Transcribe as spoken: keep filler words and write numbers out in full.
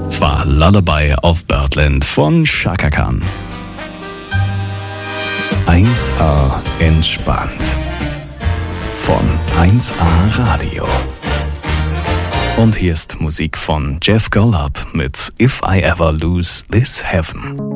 Es war Lullaby auf Birdland von Chaka Khan. eins A entspannt. Von eins A Radio. Und hier ist Musik von Jeff Golub mit If I Ever Lose This Heaven.